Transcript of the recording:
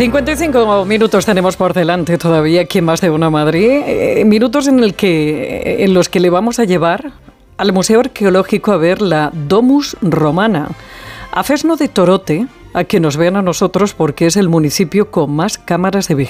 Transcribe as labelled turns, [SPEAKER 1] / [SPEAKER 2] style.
[SPEAKER 1] 55 minutos tenemos por delante todavía aquí en Más de Uno Madrid. Minutos en los que le vamos a llevar al Museo Arqueológico a ver la Domus Romana, a Fresno de Torote, a que nos vean a nosotros porque es el municipio con más cámaras de